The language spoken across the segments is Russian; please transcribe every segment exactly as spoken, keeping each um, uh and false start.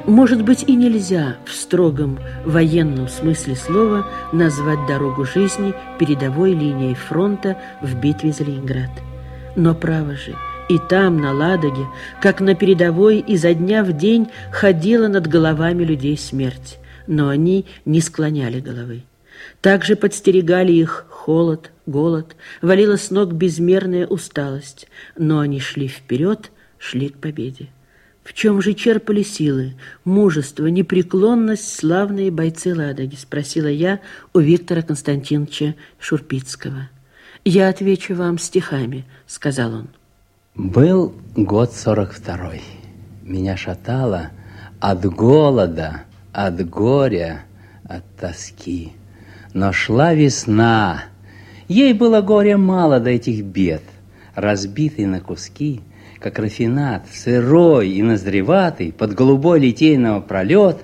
Может быть, и нельзя в строгом военном смысле слова назвать дорогу жизни передовой линией фронта в битве за Ленинград. Но право же, и там, на Ладоге, как на передовой, изо дня в день ходила над головами людей смерть, но они не склоняли головы. Также подстерегали их холод, голод, валила с ног безмерная усталость, но они шли вперед, шли к победе. В чем же черпали силы, мужество, непреклонность славные бойцы Ладоги, спросила я у Виктора Константиновича Шурпицкого. Я отвечу вам стихами, сказал он. Был год сорок второй. Меня шатало от голода, от горя, от тоски. Но шла весна. Ей было горя мало до этих бед. Разбитый на куски, как рафинат, сырой и назреватый, под голубой литейного пролет,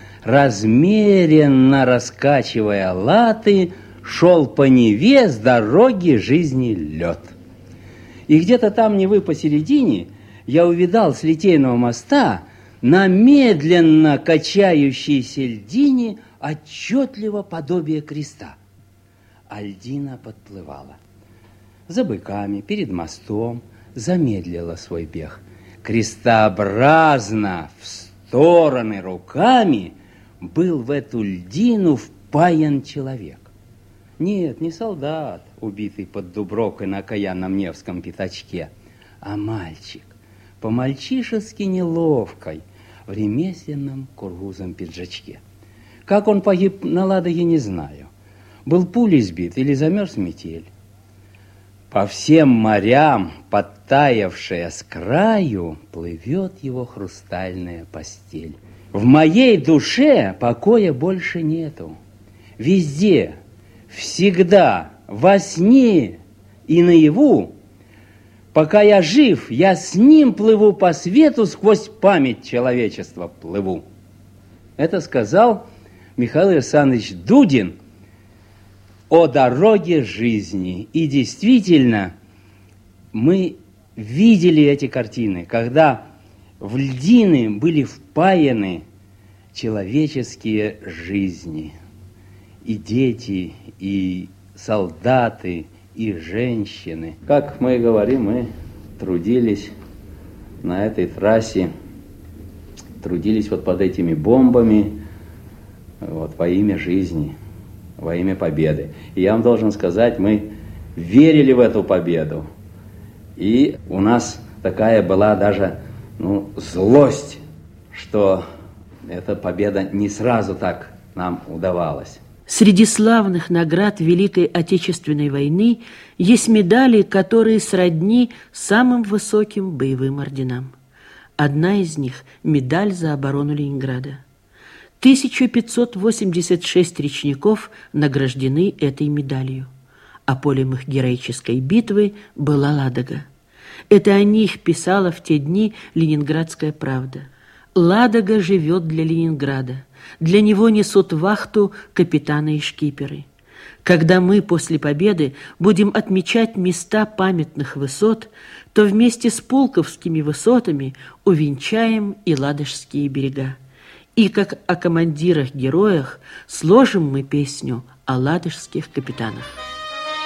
размеренно раскачивая латы, шел по Неве с дороги жизни лед. И где-то там Невы посередине я увидал с литейного моста на медленно качающейся льдине отчетливо подобие креста. А льдина подплывала. За быками, перед мостом, замедлила свой бег. Крестообразно, в стороны руками, был в эту льдину впаян человек. Нет, не солдат, убитый под Дубровкой на окаянном Невском пятачке, а мальчик, по-мальчишески неловкой, в ремесленном кургузом пиджачке. Как он погиб на Ладоге, не знаю. Был пулей сбит или замерз в метель. По всем морям, подтаявшая с краю, плывет его хрустальная постель. В моей душе покоя больше нету. Везде, всегда, во сне и наяву, пока я жив, я с ним плыву по свету, сквозь память человечества плыву. Это сказал Михаил Александрович Дудин о дороге жизни. И действительно, мы видели эти картины, когда в льдины были впаяны человеческие жизни. И дети, и солдаты, и женщины. Как мы говорим, мы трудились на этой трассе, трудились вот под этими бомбами, вот, во имя жизни, во имя победы. И я вам должен сказать, мы верили в эту победу. И у нас такая была даже, ну, злость, что эта победа не сразу так нам удавалась. Среди славных наград Великой Отечественной войны есть медали, которые сродни самым высоким боевым орденам. Одна из них – медаль за оборону Ленинграда. тысяча пятьсот восемьдесят шесть речников награждены этой медалью, а полем их героической битвы была Ладога. Это о них писала в те дни «Ленинградская правда». Ладога живет для Ленинграда. Для него несут вахту капитаны и шкиперы. Когда мы после победы будем отмечать места памятных высот, то вместе с пулковскими высотами увенчаем и ладожские берега. И как о командирах-героях сложим мы песню о ладожских капитанах.